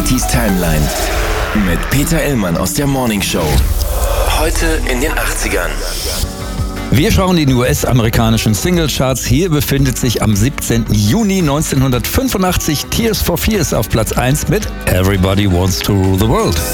80s Timeline mit Peter Illmann aus der Morning Show. Heute in den 80ern. Wir schauen in die US-amerikanischen Singlecharts. Hier befindet sich am 17. Juni 1985 Tears for Fears auf Platz 1 mit Everybody Wants to Rule the World.